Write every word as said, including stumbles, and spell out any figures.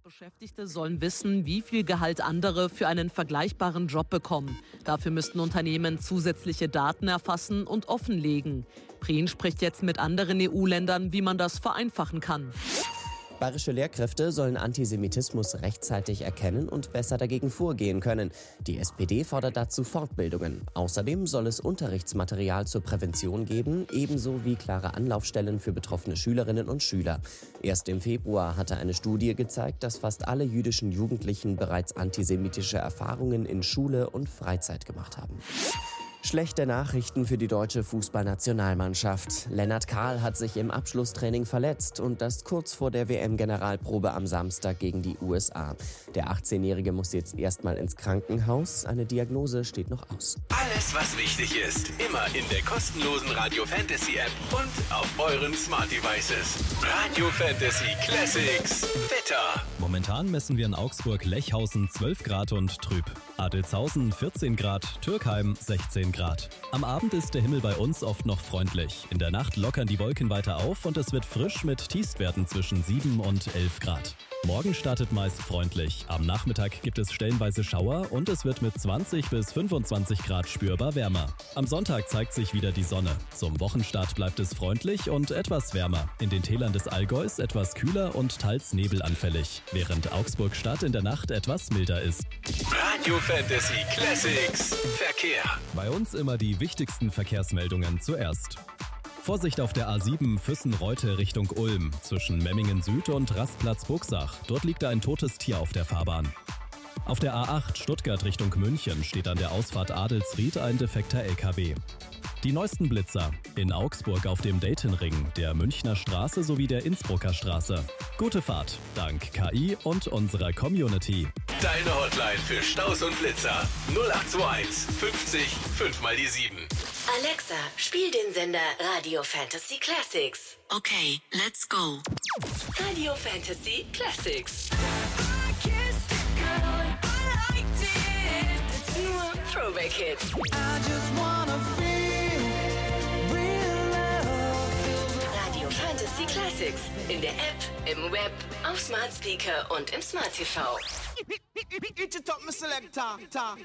Beschäftigte sollen wissen, wie viel Gehalt andere für einen vergleichbaren Job bekommen. Dafür müssten Unternehmen zusätzliche Daten erfassen und offenlegen. Prien spricht jetzt mit anderen E U-Ländern, wie man das vereinfachen kann. Bayerische Lehrkräfte sollen Antisemitismus rechtzeitig erkennen und besser dagegen vorgehen können. Die S P D fordert dazu Fortbildungen. Außerdem soll es Unterrichtsmaterial zur Prävention geben, ebenso wie klare Anlaufstellen für betroffene Schülerinnen und Schüler. Erst im Februar hatte eine Studie gezeigt, dass fast alle jüdischen Jugendlichen bereits antisemitische Erfahrungen in Schule und Freizeit gemacht haben. Schlechte Nachrichten für die deutsche Fußballnationalmannschaft. Lennart Kahl hat sich im Abschlusstraining verletzt und das kurz vor der W M-Generalprobe am Samstag gegen die U S A. Der achtzehnjährige muss jetzt erstmal ins Krankenhaus. Eine Diagnose steht noch aus. Alles, was wichtig ist, immer in der kostenlosen Radio Fantasy App und auf euren Smart Devices. Radio Fantasy Classics. Wetter. Momentan messen wir in Augsburg-Lechhausen zwölf Grad und trüb. Adelzhausen vierzehn Grad, Türkheim sechzehn Grad. Am Abend ist der Himmel bei uns oft noch freundlich. In der Nacht lockern die Wolken weiter auf und es wird frisch mit Tiefstwerten zwischen sieben und elf Grad. Morgen startet meist freundlich. Am Nachmittag gibt es stellenweise Schauer und es wird mit zwanzig bis fünfundzwanzig Grad spürbar wärmer. Am Sonntag zeigt sich wieder die Sonne. Zum Wochenstart bleibt es freundlich und etwas wärmer. In den Tälern des Allgäus etwas kühler und teils nebelanfällig, während Augsburg-Stadt in der Nacht etwas milder ist. Radio Fantasy Classics. Verkehr. Bei uns immer die wichtigsten Verkehrsmeldungen zuerst. Vorsicht auf der A sieben Füssen-Reute Richtung Ulm zwischen Memmingen Süd und Rastplatz-Buxach. Dort liegt ein totes Tier auf der Fahrbahn. Auf der A acht Stuttgart Richtung München steht an der Ausfahrt Adelsried ein defekter L K W. Die neuesten Blitzer in Augsburg auf dem Daytonring, der Münchner Straße sowie der Innsbrucker Straße. Gute Fahrt, dank K I und unserer Community. Deine Hotline für Staus und Blitzer. null acht zwei eins fünfzig fünf mal die sieben. Alexa, spiel den Sender Radio Fantasy Classics. Okay, let's go. Radio Fantasy Classics. Nur Throwback Hits. Radio Fantasy Classics. In der App, im Web, auf Smart Speaker und im Smart T V. Eat your top, my selector.